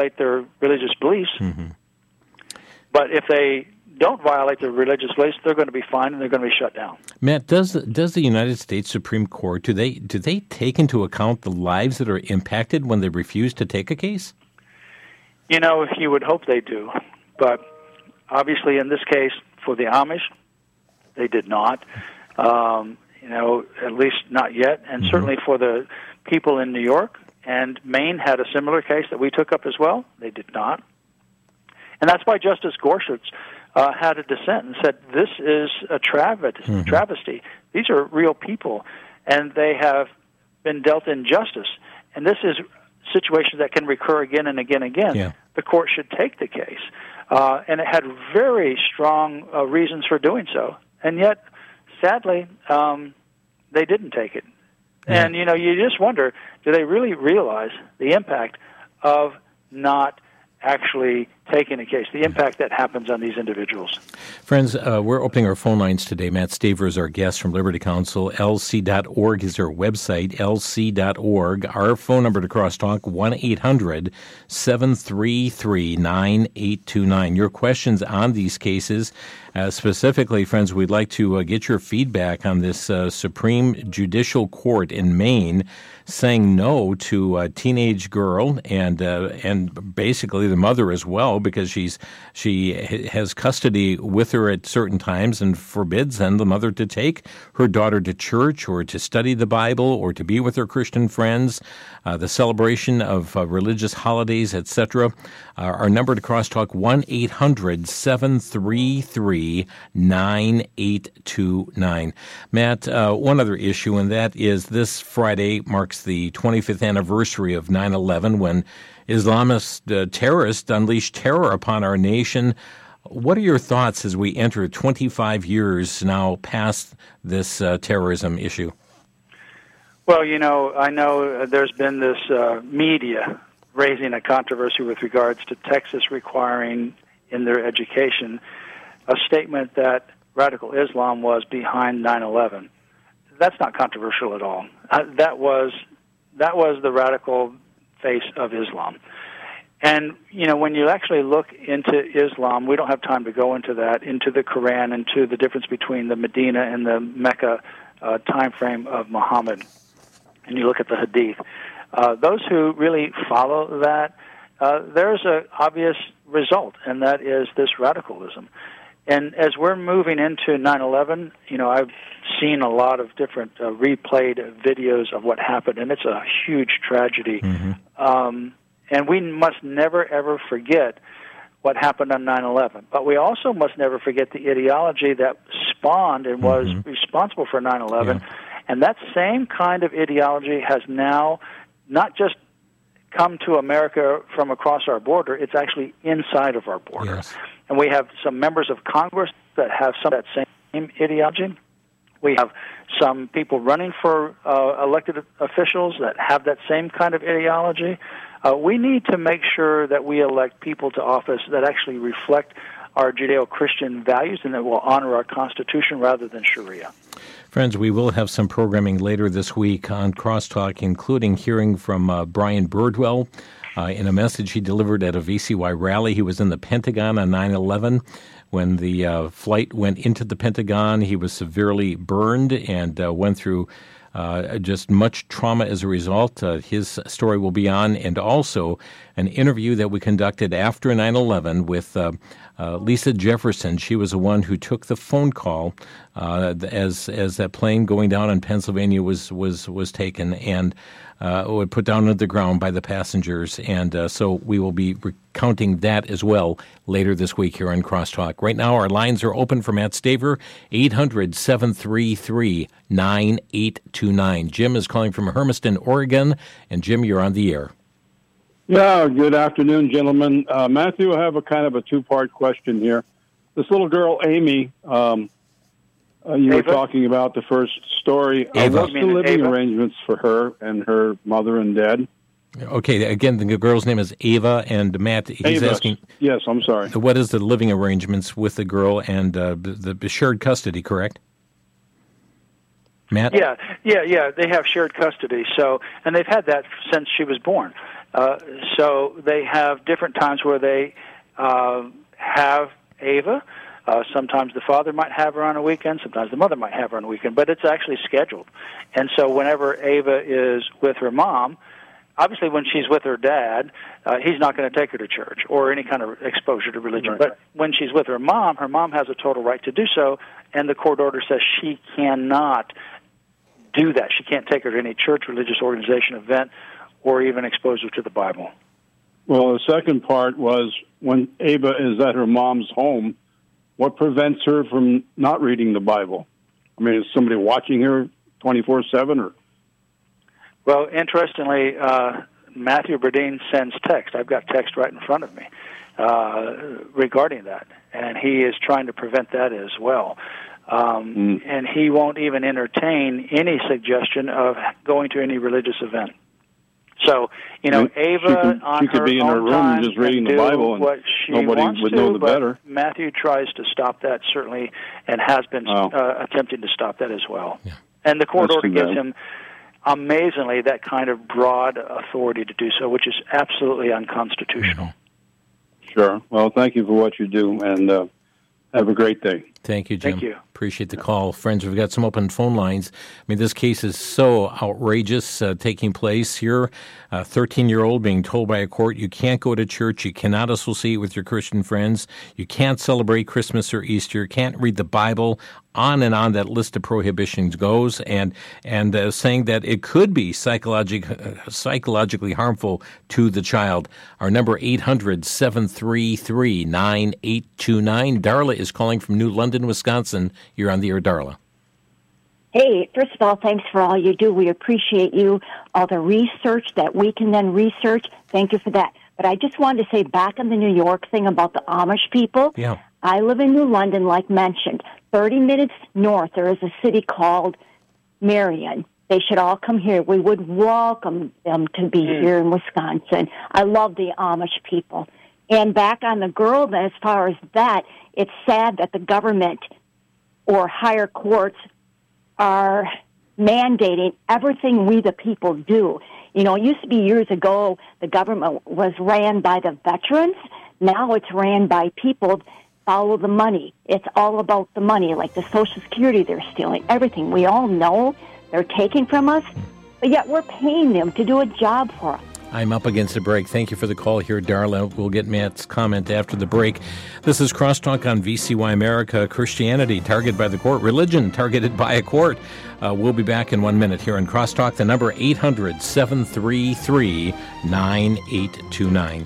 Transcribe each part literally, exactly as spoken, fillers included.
their religious beliefs. Mm-hmm. But if they don't violate their religious beliefs, they're going to be fined and they're going to be shut down. Matt, does does the United States Supreme Court, do they do they take into account the lives that are impacted when they refuse to take a case? You know, you would hope they do. But obviously in this case, for the Amish, they did not. Um, you know, at least not yet. And Mm-hmm. certainly for the people in New York, and Maine had a similar case that we took up as well. They did not. And that's why Justice Gorsuch uh, had a dissent and said, this is a travesty. Mm-hmm. travesty. These are real people, and they have been dealt injustice. And this is situations that can recur again and again and again. Yeah. The court should take the case. Uh, and it had very strong uh, reasons for doing so. And yet, sadly, um, they didn't take it. Yeah. And, you know, you just wonder, do they really realize the impact of not actually taking a case, the impact that happens on these individuals? Friends, uh, we're opening our phone lines today. Matt Staver is our guest from Liberty Counsel. L C dot org is our website, L C dot org. Our phone number to crosstalk, one eight hundred seven three three nine eight two nine. Your questions on these cases, uh, specifically, friends, we'd like to uh, get your feedback on this uh, Supreme Judicial Court in Maine saying no to a teenage girl and uh, and basically the mother as well, because she's she has custody with her at certain times and forbids then the mother to take her daughter to church or to study the Bible or to be with her Christian friends, uh, the celebration of uh, religious holidays, et cetera. Uh, our number to crosstalk, one eight hundred seven three three nine eight two nine. Matt, uh, one other issue, and that is this Friday marks the twenty-fifth anniversary of nine eleven, when Islamist uh, terrorists unleashed terror upon our nation. What are your thoughts as we enter twenty-five years now past this uh, terrorism issue? Well, you know, I know there's been this uh, media raising a controversy with regards to Texas requiring in their education a statement that radical Islam was behind nine eleven. That's not controversial at all. Uh, that was that was the radical face of Islam. And, you know, when you actually look into Islam, we don't have time to go into that, into the Quran, into the difference between the Medina and the Mecca uh, time frame of Muhammad, and you look at the Hadith. Uh, those who really follow that, uh, there's an obvious result, and that is this radicalism. And as we're moving into nine eleven, you know, I've seen a lot of different uh, replayed videos of what happened, and it's a huge tragedy. Mm-hmm. Um, and we must never, ever forget what happened on nine eleven. But we also must never forget the ideology that spawned and was mm-hmm. responsible for nine eleven. Yeah. And that same kind of ideology has now not just come to America from across our border, it's actually inside of our border. Yes. And we have some members of Congress that have some of that same ideology. We have some people running for uh, elected officials that have that same kind of ideology. Uh, we need to make sure that we elect people to office that actually reflect our Judeo-Christian values and that will honor our Constitution rather than Sharia. Friends, we will have some programming later this week on Crosstalk, including hearing from uh, Brian Birdwell. Uh, in a message he delivered at a V C Y rally. He was in the Pentagon on nine eleven. When the uh, flight went into the Pentagon, he was severely burned and uh, went through uh, just much trauma as a result. Uh, his story will be on, and also an interview that we conducted after nine eleven with uh, uh, Lisa Jefferson. She was the one who took the phone call uh, as as that plane going down in Pennsylvania was was was taken and uh, put down on the ground by the passengers. And uh, so we will be recounting that as well later this week here on Crosstalk. Right now, our lines are open for Matt Staver, eight hundred seven three three nine eight two nine. Jim is calling from Hermiston, Oregon. And Jim, you're on the air. Yeah, good afternoon, gentlemen. Uh, Matthew, I have a kind of a two-part question here. This little girl, Amy, um, uh, you Ava? were talking about the first story. Uh, Ava. what's the living Ava? arrangements for her and her mother and dad? Okay, again, the girl's name is Ava, and Matt, he's Ava. asking... Yes, I'm sorry. What is the living arrangements with the girl and uh, the, the shared custody, correct? Matt? Yeah, yeah, yeah. They have shared custody. So, and they've had that since she was born. Uh, so they have different times where they uh, have Ava. Uh, sometimes the father might have her on a weekend. Sometimes the mother might have her on a weekend. But it's actually scheduled. And so whenever Ava is with her mom, obviously when she's with her dad, uh, he's not going to take her to church or any kind of exposure to religion. Right. But when she's with her mom, her mom has a total right to do so, and the court order says she cannot do that. She can't take her to any church, religious organization, event, or even expose her to the Bible. Well, the second part was when Ava is at her mom's home, what prevents her from not reading the Bible? I mean, is somebody watching her twenty-four seven? Or? Well, interestingly, uh, Matthew Burdine sends text. I've got text right in front of me uh, regarding that, and he is trying to prevent that as well. Um, mm. And he won't even entertain any suggestion of going to any religious event. So, you know, Ava she could, on she could her be in own her room time just reading the Bible, and what she nobody wants would to, know the but better. Matthew tries to stop that, certainly, and has been oh. uh, attempting to stop that as well. Yeah. And the court That's order too gives bad. him, amazingly, that kind of broad authority to do so, which is absolutely unconstitutional. Mm-hmm. Sure. Well, thank you for what you do, and uh, have a great day. Thank you, Jim. Thank you. Appreciate the call. Friends, we've got some open phone lines. I mean, this case is so outrageous uh, taking place here. A thirteen-year-old being told by a court, you can't go to church, you cannot associate with your Christian friends, you can't celebrate Christmas or Easter, can't read the Bible. On and on that list of prohibitions goes, and and uh, saying that it could be psychologic, uh, psychologically harmful to the child. Our number, eight hundred, seven three three, nine eight two nine. Darla is calling from New London, Wisconsin. You're on the air, Darla. Hey, first of all, thanks for all you do. We appreciate you, all the research that we can then research. Thank you for that. But I just wanted to say back on the New York thing about the Amish people. Yeah. I live in New London, like mentioned. thirty minutes north, there is a city called Marion. They should all come here. We would welcome them to be mm. here in Wisconsin. I love the Amish people. And back on the girl, as far as that, it's sad that the government or higher courts are mandating everything we the people do. You know, it used to be years ago the government was ran by the veterans. Now it's ran by people. Follow the money. It's all about the money, like the Social Security they're stealing, everything. We all know they're taking from us, but yet we're paying them to do a job for us. I'm up against a break. Thank you for the call here, Darla. We'll get Matt's comment after the break. This is Crosstalk on V C Y America. Christianity targeted by the court. Religion targeted by a court. Uh, we'll be back in one minute here on Crosstalk. The number eight hundred, seven three three, nine eight two nine.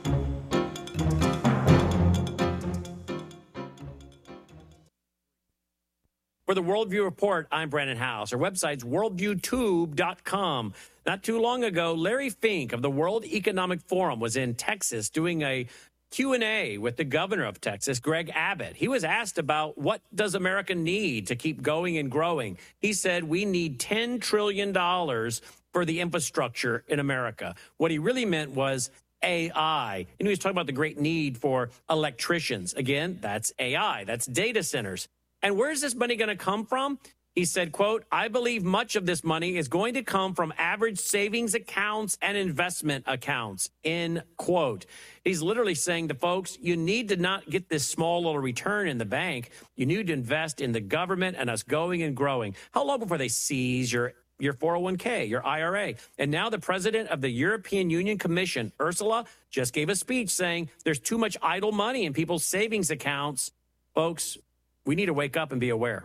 For the Worldview Report, I'm Brandon House. Our website's worldview tube dot com. Not too long ago, Larry Fink of the World Economic Forum was in Texas doing a Q and A with the governor of Texas, Greg Abbott. He was asked about what does America need to keep going and growing. He said, we need ten trillion dollars for the infrastructure in America. What he really meant was A I. And he was talking about the great need for electricians. Again, that's A I. That's data centers. And where's this money going to come from? He said, quote, I believe much of this money is going to come from average savings accounts and investment accounts, end quote. He's literally saying to folks, you need to not get this small little return in the bank. You need to invest in the government and us going and growing. How long before they seize your your four oh one k, your I R A? And now the president of the European Union Commission, Ursula, just gave a speech saying there's too much idle money in people's savings accounts. Folks, we need to wake up and be aware.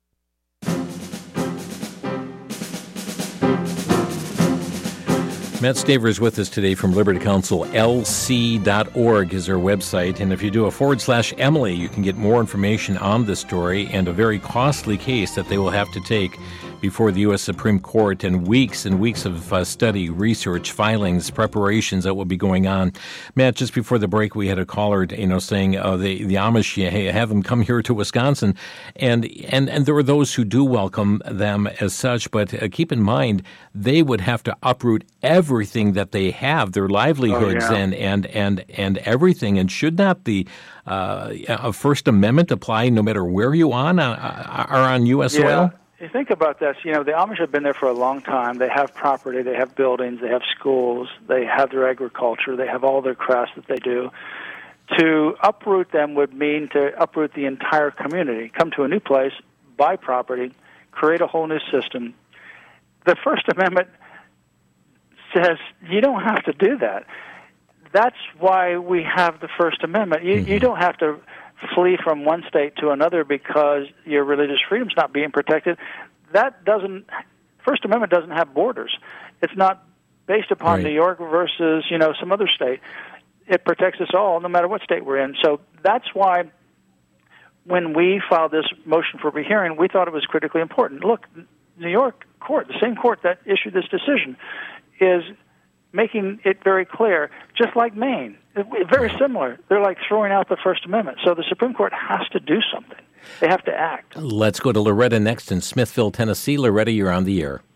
Matt Staver is with us today from Liberty Counsel. L C dot org is our website. And if you do a forward slash Emily, you can get more information on this story and a very costly case that they will have to take before the U S Supreme Court, and weeks and weeks of uh, study, research, filings, preparations that will be going on. Matt, just before the break, we had a caller, you know, saying uh, the the Amish, hey, have them come here to Wisconsin, and and and there are those who do welcome them as such, but uh, keep in mind they would have to uproot everything that they have, their livelihoods, oh, yeah. and and and and everything. And should not the uh, First Amendment apply no matter where you on uh, are on U S yeah. soil? you think about this, you know, the Amish have been there for a long time. They have property, they have buildings, they have schools, they have their agriculture, they have all their crafts that they do. To uproot them would mean to uproot the entire community, come to a new place, buy property, create a whole new system. The First Amendment says you don't have to do that. That's why we have the First Amendment. You, mm-hmm. you don't have to flee from one state to another because your religious freedom's not being protected. That doesn't, First Amendment doesn't have borders. It's not based upon right. New York versus, you know, some other state. It protects us all, no matter what state we're in. So that's why when we filed this motion for rehearing, we thought it was critically important. Look, New York court, the same court that issued this decision, is making it very clear, just like Maine. Very similar. They're like throwing out the First Amendment. So the Supreme Court has to do something. They have to act. Let's go to Loretta next in Smithville, Tennessee. Loretta, you're on the air.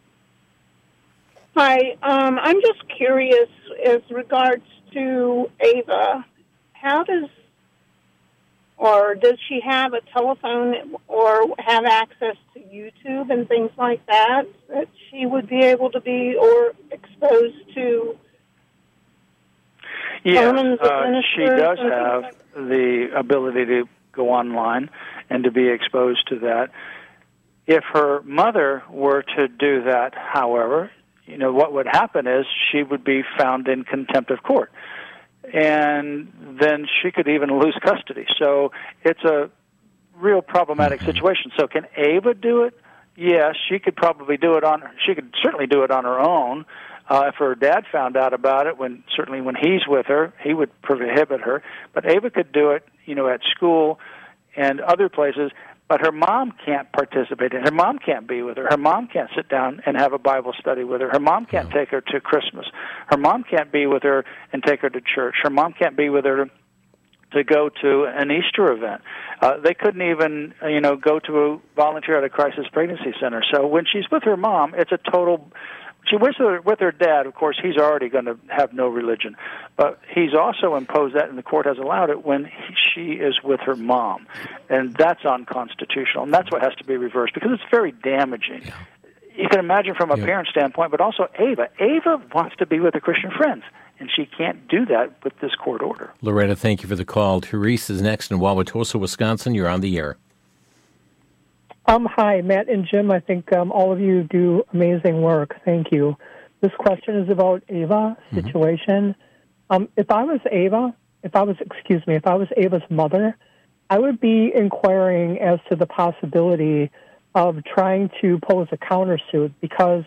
Hi. Um, I'm just curious as regards to Ava. How does, or does she have a telephone or have access to YouTube and things like that, that she would be able to be or exposed to? Yeah, uh, she does have like the ability to go online and to be exposed to that. If her mother were to do that, however, you know, what would happen is she would be found in contempt of court. And then she could even lose custody. So it's a real problematic situation. So can Ava do it? Yes, she could probably do it on, she could certainly do it on her own. Uh, if her dad found out about it, when certainly when he's with her, he would prohibit her. But Ava could do it, you know, at school and other places. But her mom can't participate in it. Her mom can't be with her. Her mom can't sit down and have a Bible study with her. Her mom can't take her to Christmas. Her mom can't be with her and take her to church. Her mom can't be with her to go to an Easter event. Uh, they couldn't even, you know, go to a volunteer at a crisis pregnancy center. So when she's with her mom, it's a total... She was with her, with her dad, of course, he's already going to have no religion. But he's also imposed that, and the court has allowed it, when he, she is with her mom. And that's unconstitutional. And that's what has to be reversed, because it's very damaging. Yeah. You can imagine from a yeah. parent standpoint, but also Ava. Ava wants to be with her Christian friends, and she can't do that with this court order. Loretta, thank you for the call. Therese is next in Wauwatosa, Wisconsin. You're on the air. Um, hi, Matt and Jim. I think um, all of you do amazing work. Thank you. This question is about Ava situation. Mm-hmm. Um, if I was Ava, if I was, excuse me, if I was Ava's mother, I would be inquiring as to the possibility of trying to pose a countersuit, because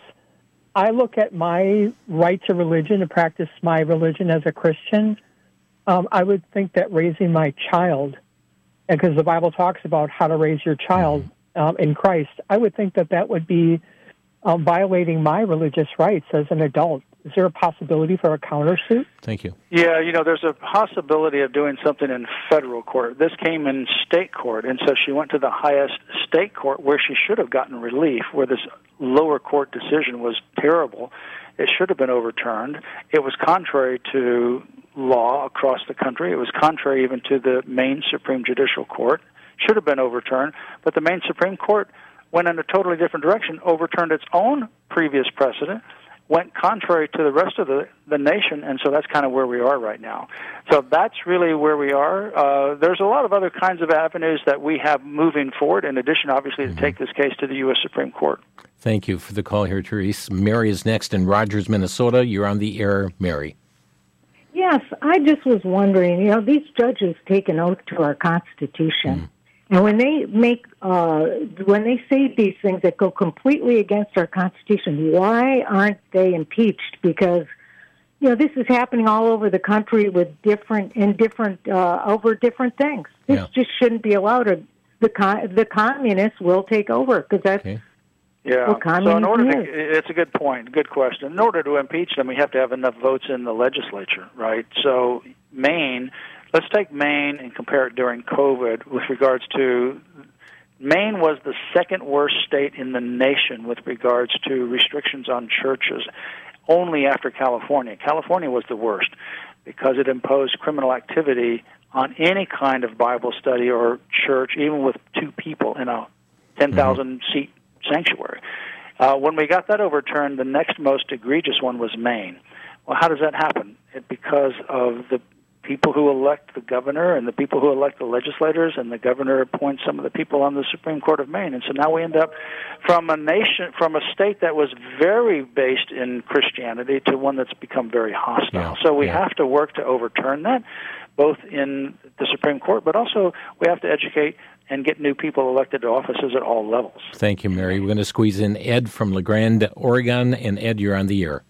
I look at my right to religion, to practice my religion as a Christian. Um, I would think that raising my child, because the Bible talks about how to raise your child, mm-hmm. Um, in Christ, I would think that that would be um, violating my religious rights as an adult. Is there a possibility for a countersuit? Thank you. Yeah, you know, there's a possibility of doing something in federal court. This came in state court, and so she went to the highest state court where she should have gotten relief, where this lower court decision was terrible. It should have been overturned. It was contrary to law across the country. It was contrary even to the Maine Supreme Judicial Court. Should have been overturned, but the Maine Supreme Court went in a totally different direction, overturned its own previous precedent, went contrary to the rest of the, the nation, and so that's kind of where we are right now. So that's really where we are. Uh, there's a lot of other kinds of avenues that we have moving forward, in addition, obviously, to take this case to the U S Supreme Court. Thank you for the call here, Therese. Mary is next in Rogers, Minnesota. You're on the air, Mary. Yes, I just was wondering, you know, these judges take an oath to our Constitution. Mm. And when they make, uh, when they say these things that go completely against our Constitution, why aren't they impeached? Because, you know, this is happening all over the country with different, in different, uh, over different things. This yeah. just shouldn't be allowed. Or the con- the communists will take over, because that's okay. Yeah. what communism so in order is. to, it's a good point, good question. In order to impeach them, we have to have enough votes in the legislature, right? So Maine. Let's take Maine and compare it during COVID with regards to, Maine was the second worst state in the nation with regards to restrictions on churches, only after California. California was the worst because it imposed criminal activity on any kind of Bible study or church, even with two people in a ten thousand seat sanctuary. Uh, when we got that overturned, the next most egregious one was Maine. Well, how does that happen? It, because of the people who elect the governor and the people who elect the legislators, and the governor appoints some of the people on the Supreme Court of Maine. And so now we end up from a nation, from a state that was very based in Christianity to one that's become very hostile. Yeah, so we yeah. have to work to overturn that, both in the Supreme Court, but also we have to educate and get new people elected to offices at all levels. Thank you, Mary. We're going to squeeze in Ed from La Grande, Oregon. And Ed, you're on the air.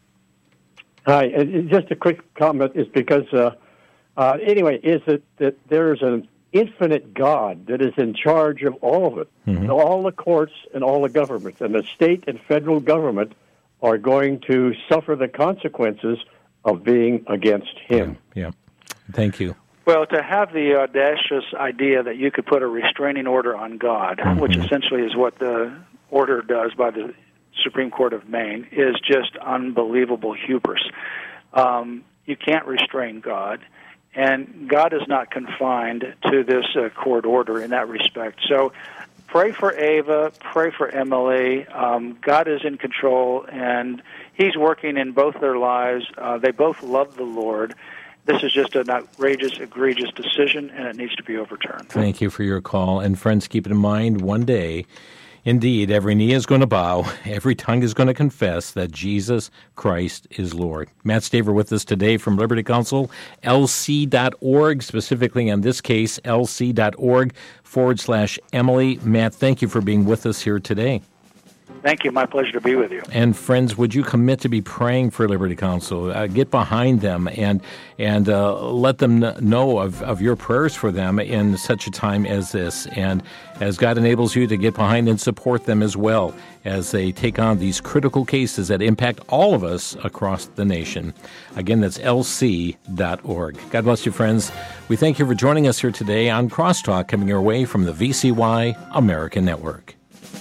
Hi. Just a quick comment is because, uh, uh, anyway, is it that there's an infinite God that is in charge of all of it, mm-hmm. all the courts and all the governments, and the state and federal government are going to suffer the consequences of being against him. Yeah. yeah. Thank you. Well, to have the audacious idea that you could put a restraining order on God, mm-hmm. which essentially is what the order does by the Supreme Court of Maine, is just unbelievable hubris. Um, you can't restrain God, and God is not confined to this uh, court order in that respect. So pray for Ava, pray for Emily. Um, God is in control, and he's working in both their lives. Uh, they both love the Lord. This is just an outrageous, egregious decision, and it needs to be overturned. Thank you for your call. And friends, keep it in mind, one day, indeed, every knee is going to bow, every tongue is going to confess that Jesus Christ is Lord. Matt Staver with us today from Liberty Counsel, L C dot org, specifically in this case, L C dot org forward slash Emily. Matt, thank you for being with us here today. Thank you. My pleasure to be with you. And friends, would you commit to be praying for Liberty Counsel? Uh, get behind them and and uh, let them know of, of your prayers for them in such a time as this. And as God enables you to get behind and support them as well as they take on these critical cases that impact all of us across the nation. Again, that's L C dot org. God bless you, friends. We thank you for joining us here today on Crosstalk, coming your way from the V C Y American Network.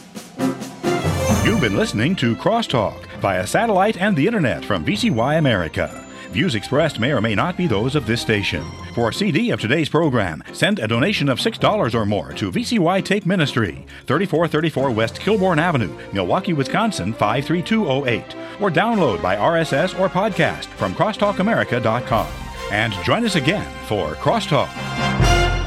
You've been listening to Crosstalk via satellite and the internet from V C Y America. Views expressed may or may not be those of this station. For a C D of today's program, send a donation of six dollars or more to V C Y Tape Ministry, thirty-four thirty-four West Kilbourne Avenue, Milwaukee, Wisconsin, five three two oh eight. Or download by R S S or podcast from crosstalk america dot com. And join us again for Crosstalk.